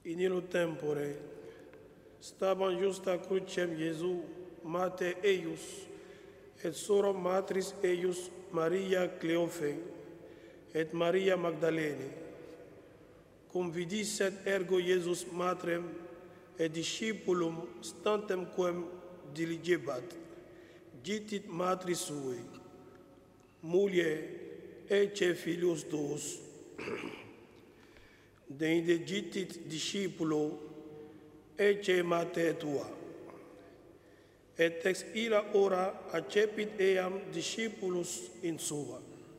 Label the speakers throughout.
Speaker 1: In illo tempore staban justa crucem Iesu, mater eius, et sora matris eius Maria Cleofe, et Maria Magdalene. Cum vidisset ergo Iesus matrem et discipulum stantem quem diligebat, gitit matris sue, mulier ecce filius tuus. Deinde gitit discipulo ecce mater tua. Et ex illa ora accepit eam discipulus in sua.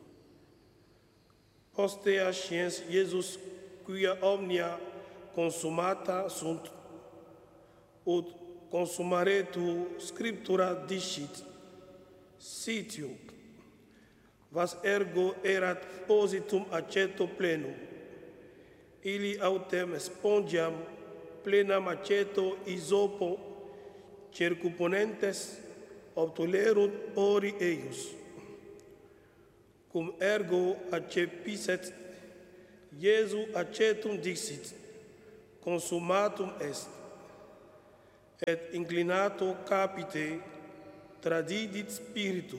Speaker 1: Postea sciens Iesus quia omnia consumata sunt, ut consumaretur scriptura dicit, sitiu, vas ergo erat positum aceto plenum, illi autem spongiam plenam aceto isopo circumponentes obtulerunt ori eius. Cum ergo accepisset, Iesu acetum dixit, consumatum est, et inclinato capite tradidit spiritum.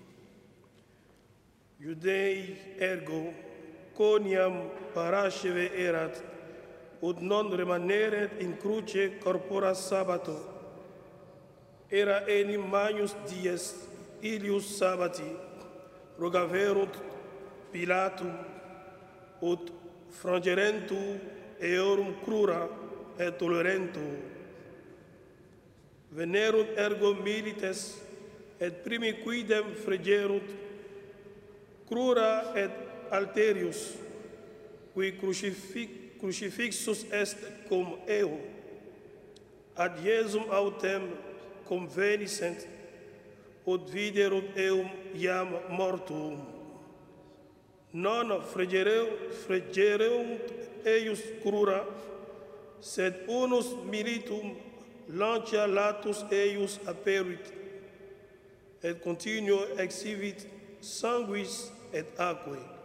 Speaker 1: Iudei ergo coniam parasceve erat, ut non remaneret in cruce corpora sabbato. Era enim magnus dies ilius sabbati rogaverunt Pilatum, ut frangerentur eorum crura et tolerentur. Venerunt ergo milites, et primi quidem fregerunt crura et alterius, qui crucifixus est cum eo, ad Iesum autem conveniscent, ut viderunt eum iam mortuum. Non fregereunt eius crura, sed unus militum lancia latus eius aperit, et continuo exhibit sanguis et aquae.